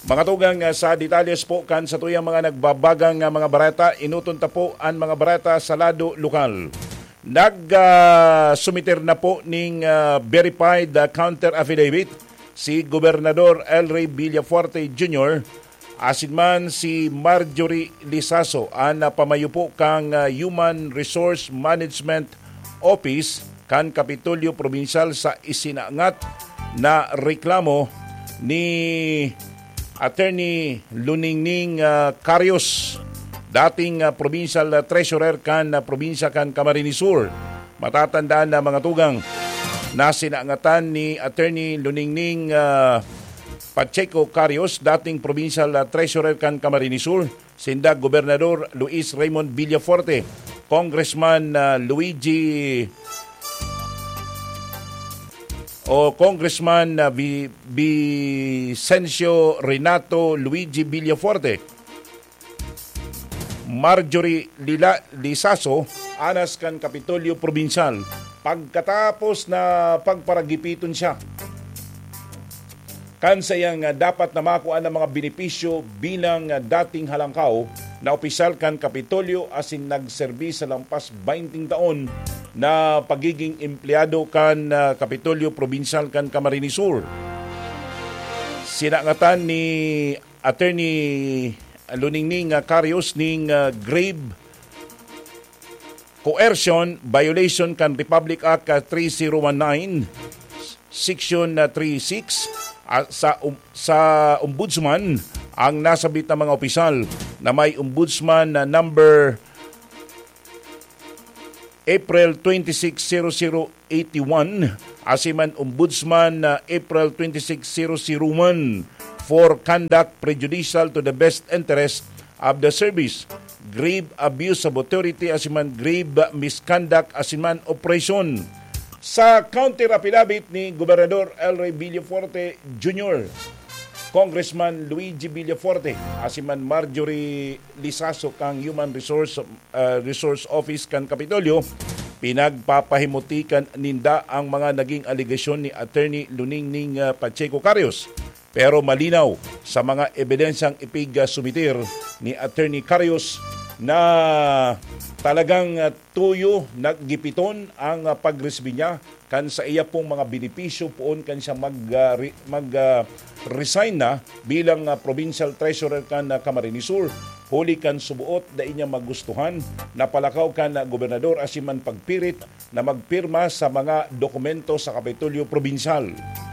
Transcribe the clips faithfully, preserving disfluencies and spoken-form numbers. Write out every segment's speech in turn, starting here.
Mga tugang uh, sa detalyes po kan sa tuyang mga nagbabagang uh, mga barata, inutunta po ang mga barata sa lado lokal. Nag-sumiter uh, na po ning uh, verified uh, counter affidavit si Gobernador El Rey Villafuerte Junior asin man si Marjorie Lizaso ang uh, pamayo po kang uh, Human Resource Management Office kan Kapitolyo Provincial sa isinangat na reklamo ni Attorney Luningning uh, Carios, dating uh, Provincial uh, Treasurer kan uh, Probinsya kan Camarines Sur. Matatandaan na mga tugang na sinangatan ni Attorney Luningning uh, Pacheco Carios, dating Provincial uh, Treasurer kan Camarines Sur, sinda Gobernador Luis Raymond Villafuerte, Congressman uh, Luigi o Congressman uh, Vicencio Renato Luigi Villafuerte, Marjorie Lila, Lizaso, anas kan Kapitolyo Provincial. Pagkatapos na pagparagipiton siya, kan sayang uh, dapat na makuha ng mga benepisyo bilang uh, dating halangkaw na opisyal kan Kapitolyo asin nagserbi sa lampas twenty taon na pagiging empleyado kan uh, Kapitolyo Provincial kan Camarines Sur. Sinangatan ni Attorney Luningning uh, Carios ning uh, grave coercion violation kan Republic Act uh, thirty nineteen Section uh, thirty-six uh, sa um, sa ombudsman ang nasabit na mga opisyal na may ombudsman na uh, number April twenty-sixth, eighty-one, asiman ombudsman na uh, April twenty-sixth, one for conduct prejudicial to the best interest of the service, grave abuse of authority asiman grave misconduct asiman operation. Sa counter affidavit ni Gobernador El Rey Villafuerte Junior, Congressman Luigi Villafuerte, asiman Marjorie Lizaso kang Human Resource uh, Resource Office kan Kapitolyo, pinagpapahimutikan ninda ang mga naging aligasyon ni Attorney Luningning uh, Pacheco Carios. Pero malinaw sa mga ebidensyang ipiga sumitir ni Attorney Carios na talagang uh, tuyo naggipiton ang uh, pagresbi niya kan sa iya pong mga benepisyo poon kan siya mag uh, re, mag uh, resign na bilang uh, Provincial Treasurer kan uh, Camarines Sur. Huli kan subuot da inya magustuhan na palakaw kan uh, gobernador asiman pagpirit na magpirma sa mga dokumento sa Kapitolyo Provincial.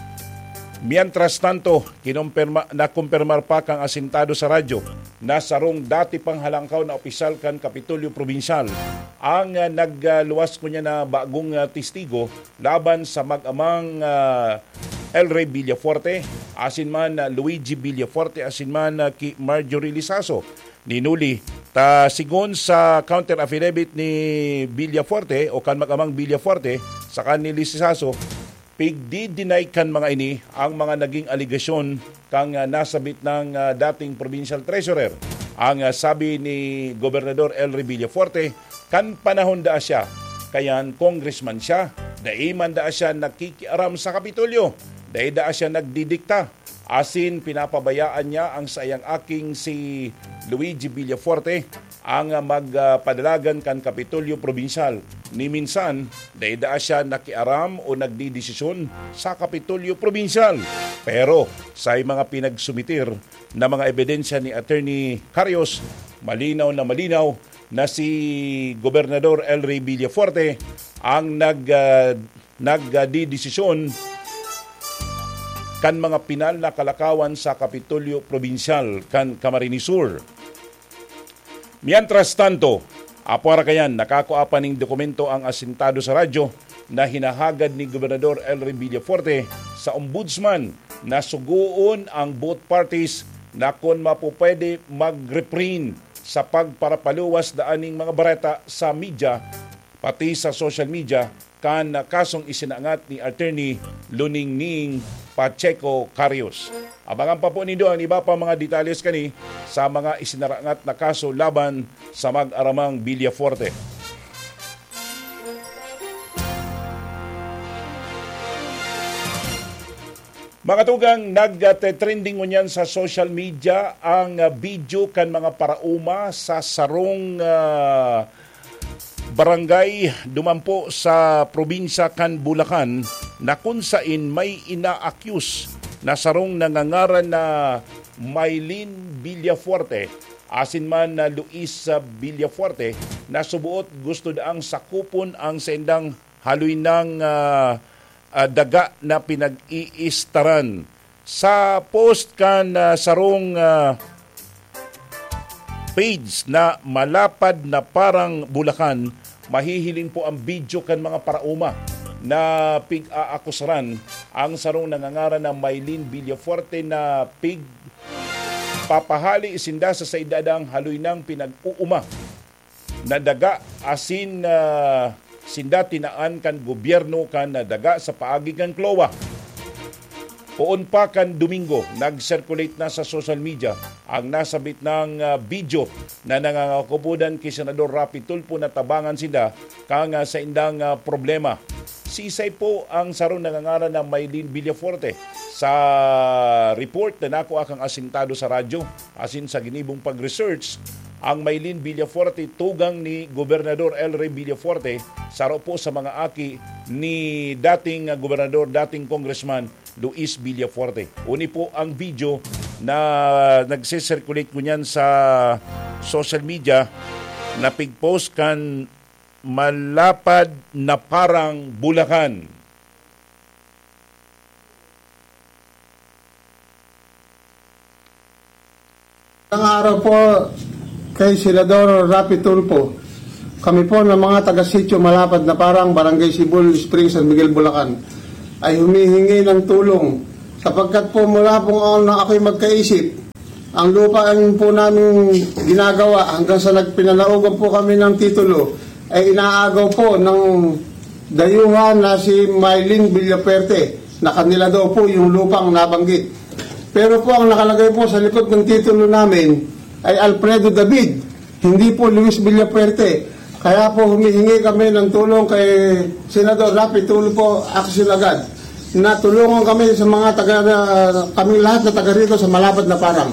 Mientras tanto, kinumpirma, nakumpirmar pa kang asintado sa radyo na sarong dati pang halangkaw na opisyal kan Kapitolyo Provincial ang uh, nagluwas ko niya na bagong uh, testigo laban sa mag-amang uh, El Rey Villafuerte, asin man uh, Luigi Villafuerte, asin man uh, ki Marjorie Lizaso. Ninuli, ta sigon sa counter affidavit ni Villafuerte o kan mag-amang Villafuerte sa kanil Lizaso, pigdi-deny kan mga ini ang mga naging aligasyon kang uh, nasabit ng uh, dating Provincial Treasurer. Ang uh, sabi ni Gobernador El Rey Villafuerte, kan panahon da siya, kayan congressman siya, daiman da siya nakikiaram sa Kapitolyo, dai da siya nagdidikta, asin pinapabayaan niya ang sayang aking si Luigi Villafuerte ang uh, magpadalagan uh, kan Kapitolyo Provincial. Ni minsan, daida siya nakiaram o nagdidesisyon sa Kapitolyo Provincial. Pero sa mga pinagsumitir na mga ebidensya ni Attorney Carios, malinaw na malinaw na si Gobernador El Rey Villafuerte ang nag, uh, nagdidesisyon kan mga pinal na kalakawan sa Kapitolyo Provincial kan Camarines Sur. Mientras tanto, apara kayan, nakakuha ning dokumento ang asintado sa radyo na hinahagad ni Gobernador El Rey Villafuerte sa ombudsman na suguon ang both parties na kung mapupwede mag-reprint sa pagparapaluwas daaning mga bareta sa media, pati sa social media, kan kasong isinangat ni Attorney Luningning Pacheco Carios. Abangan pa po nindo ang iba pa mga detalles kani sa mga isinarangat na kaso laban sa mag-aramang Villafuerte. Mga tugang, nag-trending mo niyan sa social media ang uh, video kan mga parauma sa sarong uh, barangay dumampo sa probinsya kan Bulacan na kung saan may ina-accuse na sarong nangangaran na Mylene Villafuerte, asin man na Luis Villafuerte, na subuot gusto daang sakupon ang sendang haloy ng uh, uh, daga na pinag-iistaran. Sa post kan uh, sarong uh, page na Malapad na Parang Bulacan, mahihiling po ang video kan mga parauma na pig-aakusaran ang sarong nangangaran ng Mylene Villafuerte na pig papahali isinda sa saidadang haloy ng pinag-uuma na daga asin uh, sinda tinaan kan gobyerno kan na daga sa paagi kan Klowa. Poon pa kan Domingo, nag-circulate na sa social media ang nasabit ng uh, video na nangangakupudan kay Senador Rapi Tulfo na tabangan sila kang uh, sa indang uh, problema. Sisay po ang sarong nangangaran ng Mylene Villafuerte sa report na nakuha kang asintado sa radyo. Asin sa ginibong pag-research, ang Mylene Villafuerte tugang ni Gobernador El Rey Villafuerte saro po sa mga aki ni dating uh, Gobernador, dating Congressman Luis Villafuerte. Uni po ang video na nagse-circulate ko niyan sa social media na pig-post kan Malapad na Parang Bulacan. Ang araw po kay Senador Rapi Tulfo, kami po ng mga taga-sityo Malapad na Parang, Barangay Sibol, Springs, San Miguel, Bulacan, ay humihingi ng tulong sapagkat po mula po na ako'y magkaisip, ang lupa po namin ginagawa hanggang sa nagpinalaugan po kami ng titulo ay inaagaw po ng dayuhan na si Mylene Villafuerte na kanila daw po yung lupang nabanggit. Pero po ang nakalagay po sa likod ng titulo namin ay Alfredo David, hindi po Luis Villafuerte. Kaya po humihingi kami ng tulong kay Senador Rapi Tulfo Action agad na tulungan kami sa mga taga, uh, kami lahat na taga rito sa Malapad na Parang.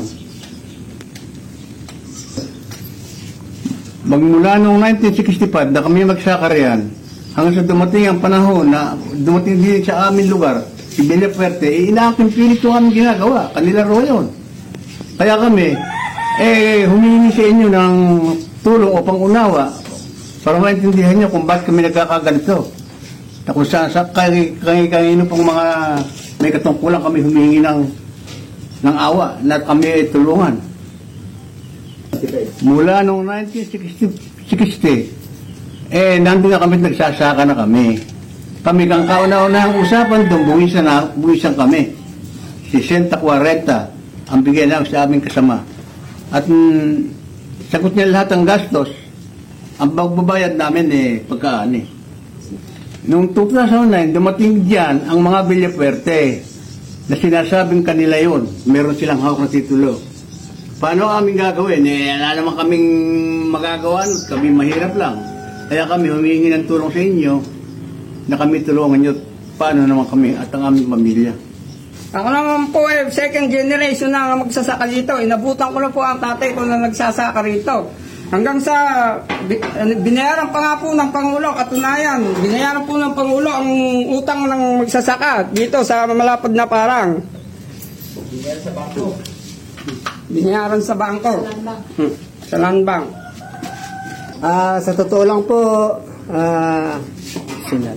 Magmula noong nineteen sixty-five na kami magsakarian, hanggang sa dumating ang panahon na dumating din sa aming lugar, si Villafuerte, eh, inaaking pilit yung aming ginagawa. Kanila ro yun. Kaya kami, eh, humingi sa inyo ng tulong o pangunawa para maintindihan nyo kung bakit kami nagkakaganito. Na kung saan sa kanino pang mga may katungkulan kami humingi ng, ng awa na kami ay tulungan. Mula noong nineteen sixty, eh, nandun na kami, nagsasaka na kami. Kami kang kauna-unahang usapan doon, buwisan, na, buwisan kami. sixty forty ang bigay lang sa aming kasama. At mm, sagot niya lahat ng gastos. Ang pagbabayad namin eh, pagkaan eh. Noong two thousand nine, dumating diyan ang mga Villafuerte na sinasabing kanila yon. Meron silang hawak na titulo. Paano aming gagawin? Eh, wala naman kaming magagawa. Kami mahirap lang. Kaya kami humihingi ng tulong sa inyo na kami tulungan nyo. Paano naman kami at ang aming pamilya? Ako naman po eh, second generation na magsasaka dito. Inabutan ko na po ang tatay ko na nagsasaka rito. Hanggang sa binayaran pa nga po ng Pangulo, katunayan, binayaran po ng Pangulo ang utang ng magsasaka dito sa Malapad na Parang. Binayaran sa bangko. Binayaran sa bangko. Hmm. Sa land bank. Ah, sa totoo lang po, ah, sinad.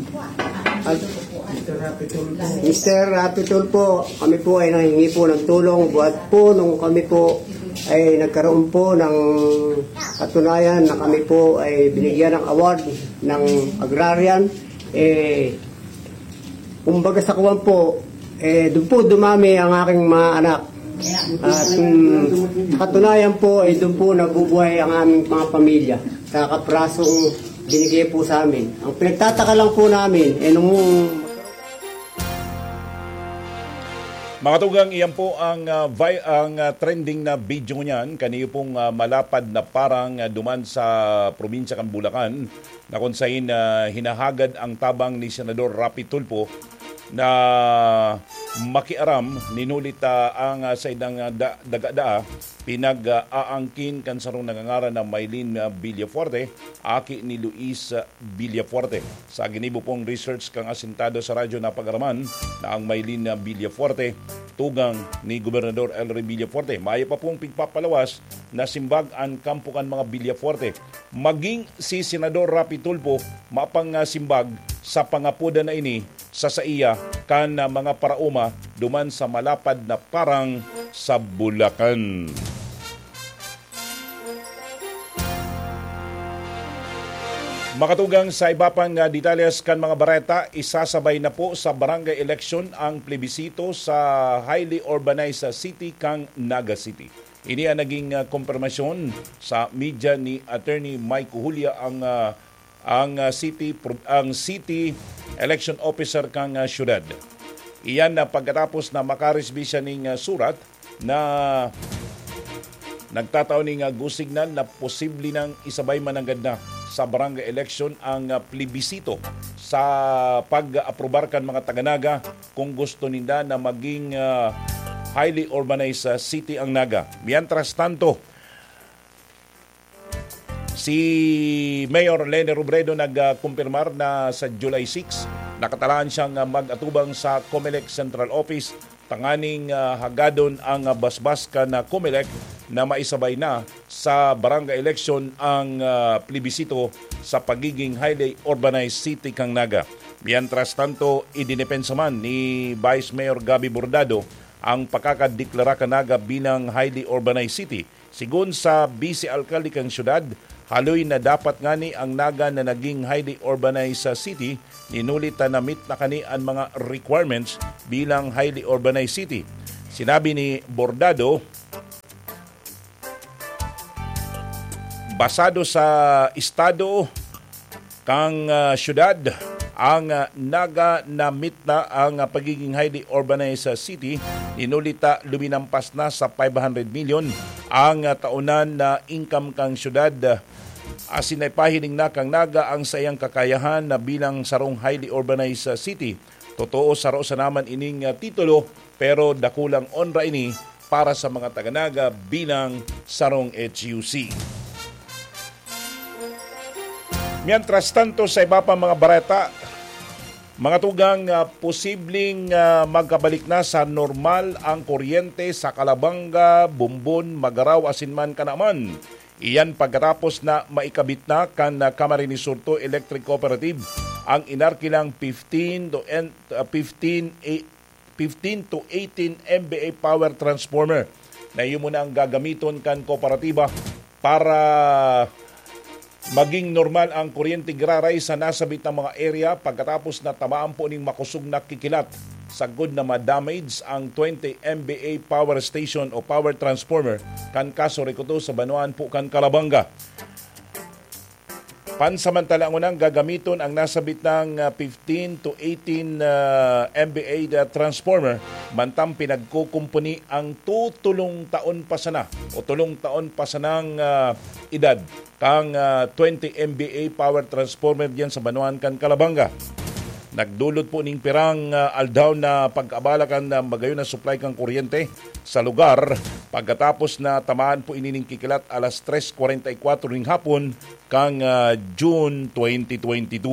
mister Rapi Tulfo, kami po ay nanghingi po ng tulong. Buhat po nung kami po ay nagkaroon po ng katunayan na kami po ay binigyan ng award ng agrarian. Eh, kumbaga sa kuwan po, eh, doon po dumami ang aking mga anak. At um, katunayan po ay doon po nabubuhay ang aming mga pamilya sa kaprasong binigay po sa amin. Ang pinagtataka lang po namin eh nung mga tugang, iyan po ang, uh, vi- ang uh, trending na video niyan. Kaniyo pong uh, Malapad na Parang uh, duman sa probinsya ng Bulacan na kung saan uh, hinahagad ang tabang ni Senador Rapi Tulfo na makiaram ninulit uh, ang uh, sa idang uh, da, daga pinag-aangkin uh, kan sarong nangangaran na Maylin uh, Villafuerte, aki ni Luis uh, Villafuerte. Sa ginibo pong research kang asintado sa radyo na pag-araman na ang Maylin uh, Villafuerte tugang ni Gobernador Elry Villafuerte. Maya pa pong pigpapalawas na simbag ang kampukan mga Villafuerte. Maging si Senador Rapi Tulfo mapang uh, simbag sa pangapuda na ini sa saiya kan uh, mga parauma duman sa malapad na parang sa Bulacan. Makatugang sa iba pang uh, detalles kan mga bareta, isasabay na po sa barangay election ang plebisito sa highly urbanized city kang Naga City. Ini ang naging uh, konfirmasyon sa media ni Attorney Mike Julia ang uh, ang uh, city ang city election officer kang uh, syudad. Iyan na pagkatapos na makaresbi siya ning uh, surat na nagtataon ning uh, gusignal na posible nang isabay mananggad na sa barangay election ang uh, plebisito sa pag-aprobar kan mga taga-Naga kung gusto nila na maging uh, highly urbanized uh, city ang Naga. Mientras tanto, si Mayor Leni Robredo nagkumpirmar na sa July six, nakatalaan siyang uh, mag-atubang sa Comelec Central Office, tanganing uh, hagadon ang uh, basbas ka na Comelec na maisabay na sa barangay election ang uh, plebisito sa pagiging highly urbanized city kang Naga. Mientras tanto, idinepensa man ni Vice Mayor Gabby Bordado ang pagkakadeklara ka Naga bilang highly urbanized city. Sigun sa Vice Alcalde kang syudad, haloy na dapat ngani ang Naga na naging highly urbanized city, ninulit na meet na kani ang mga requirements bilang highly urbanized city. Sinabi ni Bordado, basado sa estado kang uh, syudad, ang uh, Naga na meet na ang uh, pagiging highly urbanized uh, city, inulita luminampas na sa five hundred million ang uh, taunan na income kang syudad. Uh, asinaypahining na kang Naga ang sayang kakayahan na bilang sarong highly urbanized uh, city. Totoo saro sa naman ining uh, titulo, pero dakulang onra ini para sa mga taga-Naga bilang sarong H U C. Mientras tanto, sa iba pa mga bareta, mga tugang uh, posibleng uh, magkabalik na sa normal ang kuryente sa Calabanga, Bumbon, Magaraw, Asinman, Kanaman. Iyan pagkatapos na maikabit na kan uh, Camarines Surto Electric Cooperative ang inarkilang fifteen to eighteen M V A power transformer na yun muna ang gagamiton kan kooperatiba para maging normal ang kuryente graray sa nasabit ng mga area pagkatapos na tamaan po ning makusog na kikilat. Sagod na ma-damage ang twenty M V A power station o power transformer kan kaso rekuto sa Banuan po kan Calabanga. Pansamantala ang unang gagamiton ang nasabit ng fifteen to eighteen uh, M V A transformer, mantang pinagkukumpuni ang tutulong taon pa sana o tulong taon pa sanang uh, edad kang uh, twenty M V A power transformer diyan sa Banuan kan Calabanga. Nagdulot po ning pirang uh, aldaw na pag-abala kan uh, magayon na supply kang kuryente sa lugar pagkatapos na tamaan po inining kikilat alas tres forty-four ring hapon kang uh, June twenty twenty-two.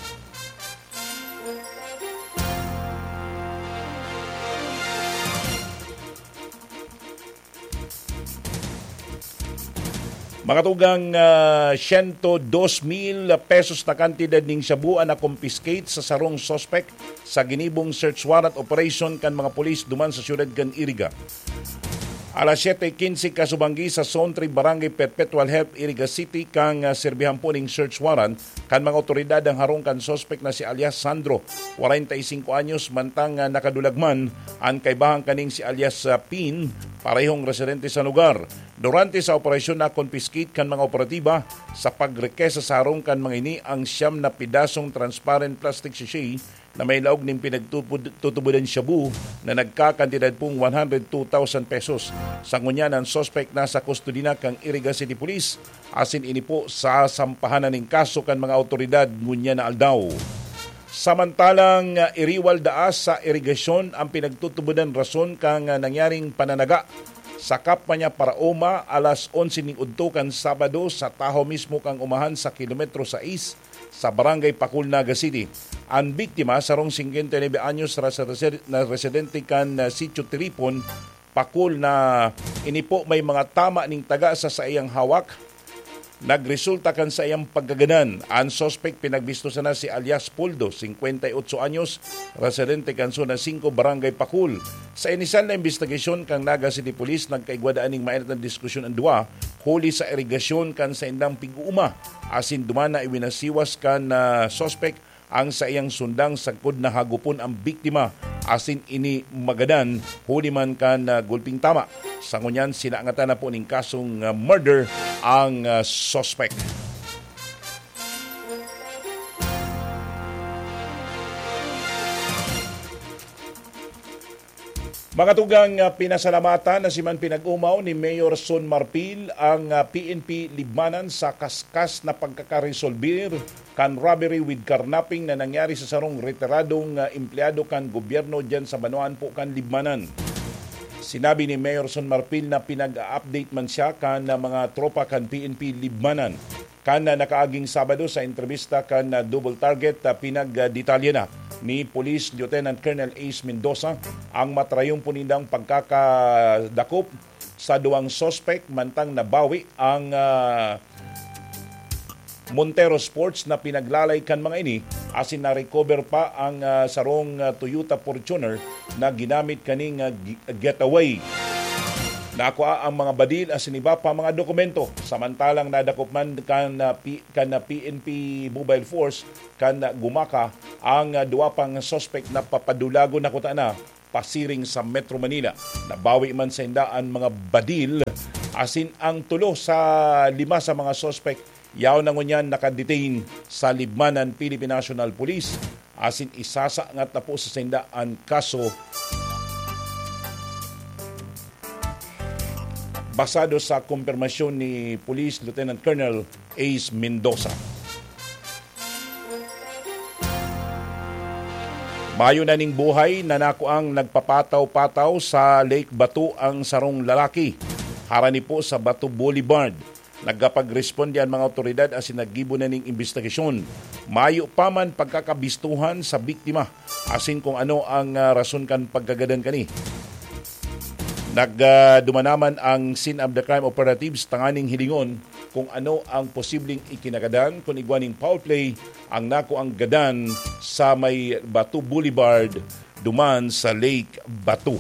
Mga tugang uh, one hundred two mil pesos na kantidad ning shabuan na confiscate sa sarong suspect sa ginibong search warrant operation kan mga pulis duman sa siyudad kan Iriga. Alas seven fifteen kasubanggi sa Zone three Barangay Perpetual Health, Iriga City kang uh, serbihan po ning search warrant kan mga otoridad ang harong kan suspect na si alias Sandro, forty-five anyos, mantang uh, nakadulagman ang kaibahang kaning si alias uh, Pin, parehong residente sa lugar. Durante sa operasyon na confiscate kan mga operatiba sa pagrekesa sa harong kan mga ini ang siyam na pidasong transparent plastic sachet na may laog ng pinagtutubudan shabu na nagkakantidad pong one hundred two thousand pesos. Sa ngunya ng suspect na sa kustodina kang Iriga City Police, asin ini po sa sampahanan ng kaso kan mga otoridad ngunya na aldaw. Samantalang uh, iriwal daas sa irigasyon ang pinagtutubudan rason kang uh, nangyaring pananaga sa kapwa niya para uma alas onse ning udto kan Sabado sa taho mismo kang umahan sa kilometro sais sa Barangay Pacul, Naga City. Ang biktima sarong fifty-nine anyos na residente kan uh, Sitio Tiripon, Pacul na inipo may mga tama ning taga sa saiyang hawak. Nagresulta kan sa iyang paggaganan. Ang suspect pinagbisto sana si alias Puldo, fifty-eight anyos, residente kan Zona five, Barangay Pacul. Sa inisal na investigasyon kang Naga City Police, nagkaigwadaan ning mainit na diskusyon ang duwa, huli sa irigasyon kan sa indang pig-uuma. Asin dumana iwinasiwas kan na uh, suspect ang sa iyang sundang sagkod na hagupon ang biktima. Asin ini magadan, huli man kan uh, gulping tama. Sa ngunyan, sinaangatan na po ning kasong uh, murder ang uh, suspect. Mga tugang uh, pinasalamatan na si man pinag-umaw ni Mayor Son Marpil ang uh, P N P Libmanan sa kaskas na pagkakaresolbir kan robbery with carnapping na nangyari sa sarong retiradong uh, empleyado kan gobyerno dyan sa Banuan po kan Libmanan. Sinabi ni Mayor Son Marpil na pinag-update man siya kan uh, mga tropa kan P N P Libmanan. Kan uh, nakaaging Sabado sa entrevista kan uh, Double Target uh, pinag-detalye na ni Police Lieutenant Colonel Ace Mendoza ang matrayong punindang pagkakadakop sa duwang suspect mantang nabawi ang uh, Montero Sports na pinaglalay kan mga ini asin na-recover pa ang uh, sarong uh, Toyota Fortuner na ginamit kaning uh, getaway. Nakuha ang mga badil asin iba pa mga dokumento. Samantalang nadakop man kan, uh, P, kan uh, P N P Mobile Force kan uh, gumaka ang uh, duwa pang suspect na papadulago na kuta na pasiring sa Metro Manila. Nabawi man sa indaan mga badil asin ang tulo sa lima sa mga suspect yaw na ngunyan nakadetain sa Libmanan Philippine National Police asin isasangat na po sa sindaan kaso basado sa kumpirmasyon ni Police Lieutenant Colonel Ace Mendoza. Mayo na ning buhay na nako ang nagpapataw-pataw sa Lake Batu ang sarong lalaki. Harani po sa Batu Boulevard. Nagkapag-responde ang mga otoridad asin naggibo na ning investigasyon. Mayo pa man pagkakabistuhan sa biktima asin kung ano ang uh, rason kan pagkagadan kani. Nagdumanaman uh, ang scene of the crime operatives tanganing hilingon kung ano ang posibleng ikinagadan kung igwaning foul play ang nako ang gadan sa may Batu Boulevard duman sa Lake Batu.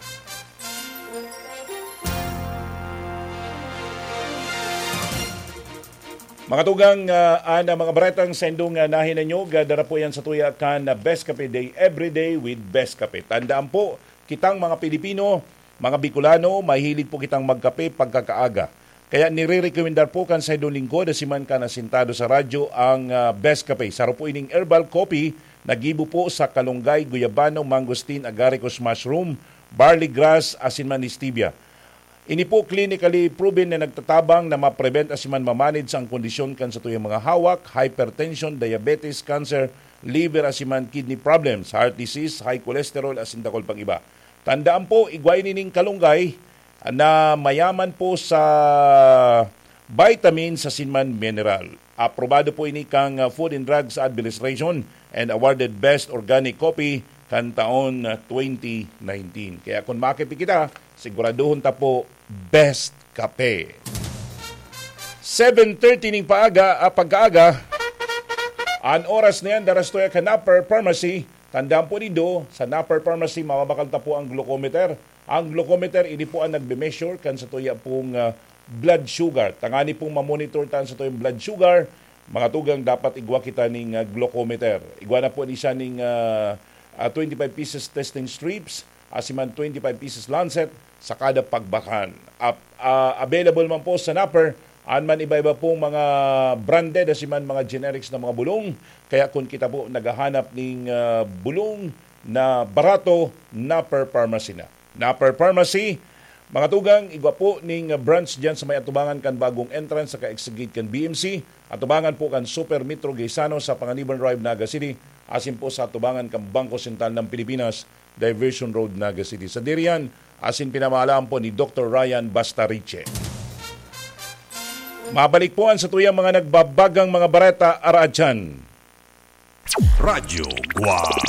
Mga tugang uh, ana mga baretang sendong uh, nahin ninyo, gadara po yan sa tuya kan uh, Best Cafe Day, everyday with Best Cafe. Tandaan po, kitang mga Pilipino, mga Bicolano, mahilig po kitang magkape pagkakaaga. Kaya nire-recommendar po kan sa idong lingkod na si man ka nasintado sa radyo ang uh, Best Cafe. Saro po ining herbal coffee, nagibo po sa kalunggay, guyabano, mangosteen, agaricus mushroom, barley grass, asin man stevia. Ini po clinically proven na nagtatabang na ma-prevent asiman mamanage ang kondisyon kan sa tuyong mga hawak, hypertension, diabetes, cancer, liver, asiman kidney problems, heart disease, high cholesterol, asin dakol pang iba. Tandaan po, igway nining kalunggay na mayaman po sa vitamins, asin mineral. Aprobado po ini kang Food and Drugs Administration and awarded Best Organic Coffee kan taon twenty nineteen. Kaya kung makipi kita, siguraduhon ta po Best Cafe. seven thirty ning paaga, ah, pagkaaga, an oras na yan, daras to ya ka Napper Pharmacy. Tandaan po nido, sa Napper Pharmacy, mababakal ta po ang glucometer. Ang glucometer, ini po ang nagbe-measure kan sa tuya pong uh, blood sugar. Tangani pong mamonitor tan sa tuyong blood sugar, mga tugang dapat igwa kita ning uh, glucometer. Igwa na po ni siya ning uh, uh, twenty-five pieces testing strips, asiman twenty-five pieces lancet sa kada pagbakan. Uh, uh, available man po sa Napper, anman iba-iba pong mga branded, asiman mga generics na mga bulong. Kaya kung kita po naghahanap ng uh, bulong na barato, Napper Pharmacy na. Napper Pharmacy, mga tugang, igwa po ning branch dyan sa may atubangan kan bagong entrance sa ka-exegate kan B M C. Atubangan po kan Super Metro Gaisano sa Panganiban Drive, Naga City. asin po sa tubangan kang Bangko Sentral ng Pilipinas, Diversion Road, Naga City. Sa diriyan, asin pinamahalaan po ni Doctor Ryan Bastariche. Mabalik po ang sa tuyang mga nagbabagang mga bareta araadyan. Radyo Guam.